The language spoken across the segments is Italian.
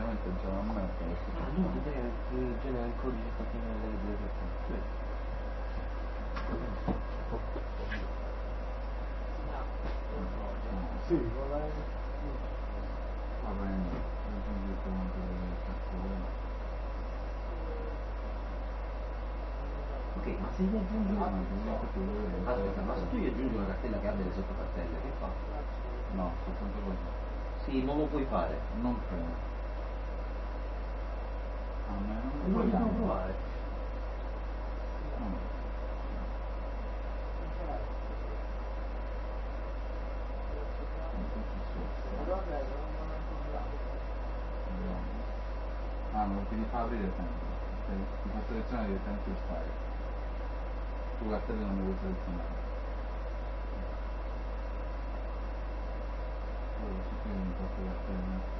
direttamente già a me. No, tu devi generare il codice HTML delle due persone. Sì, vorrei. Va bene, aggiungi comunque le cartelle. Ok, ma se gli aggiungi aspetta, ma se tu gli aggiungi una cartella che ha delle sottocartelle, che fa? No, soltanto così. Sì, non lo puoi fare. Non credo. A me non Non lo vogliamo devo provare. No. Ah, non ti fa aprire sempre. Ti fa selezionare direttamente il file. Tu cartelle non le vuoi selezionare. Allora, se qui mi faccio cartelle.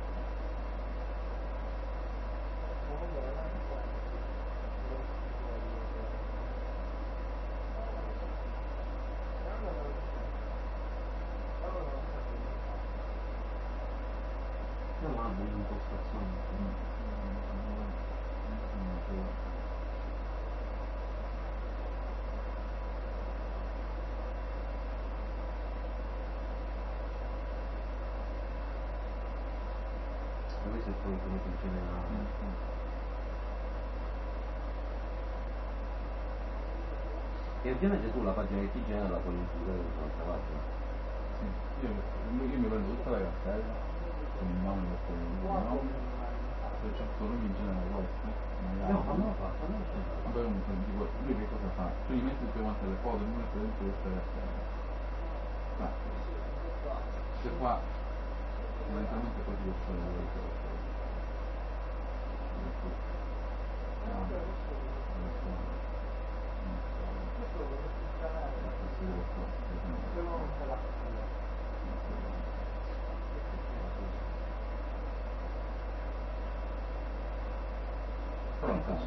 Non ha delle impostazioni. Questo è poi come funziona. E ovviamente tu la pagina che ti genera la puoi includere in un'altra pagina. Sì, io mi prendo tutta la cartella con il nome del nome, se c'è solo mi genera queste. No, ma non lo fa, non lo fa. Vabbè, comunque tipo, lui che cosa fa? Tu gli metti tutte quante le foto, lui mette dentro questa cartella. Ma se qua eventualmente poi ti posso vedere queste cose. Però un cazzo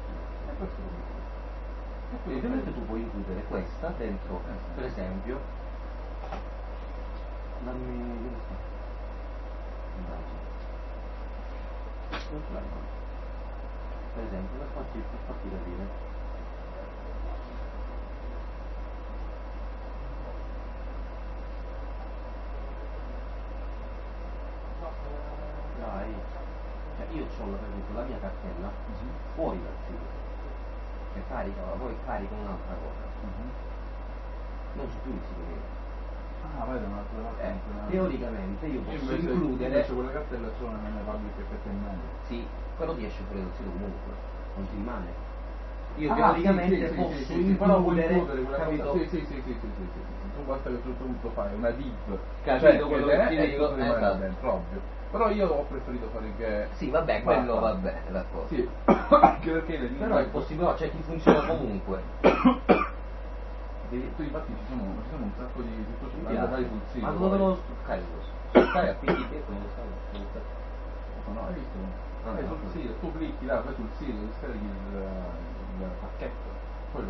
e ovviamente tu puoi includere questa dentro, per esempio, dammi dove sta? Per esempio, per farti capire. Dai, cioè io ho per esempio la mia cartella fuori dal sito e carica, poi carica un'altra cosa. Non c'è più il sito mio. Ah, vai da un'altra parte. Teoricamente io posso includere. Invece quella cartella solo nelle public HTML. Sì, però ti esce fuori dal sito comunque, non ti rimane. Io teoricamente posso includere quella capito? Sì. Tu basta che tu fai una div, capito quello che ti dico, esatto. Dentro, ovvio. Però io ho preferito fare che. Sì, vabbè, quello va bene, d'accordo. Sì, anche perché le div. Però è possibile, cioè ti funziona comunque. Tu infatti ci sono un sacco di cose da fare sul sito. Ma dove lo stai? Stai a quindi che dove stai? No, hai visto? Sul sito, tu clicchi là, vai sul sito, scarichi il pacchetto.